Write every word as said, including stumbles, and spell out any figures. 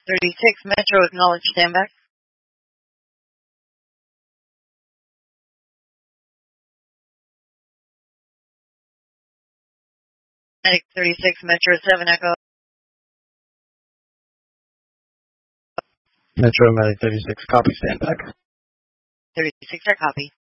thirty-six Metro, acknowledge standby. Medic thirty-six Metro, seven Echo. Metro Medic thirty-six, copy, stand back. thirty-six, I copy.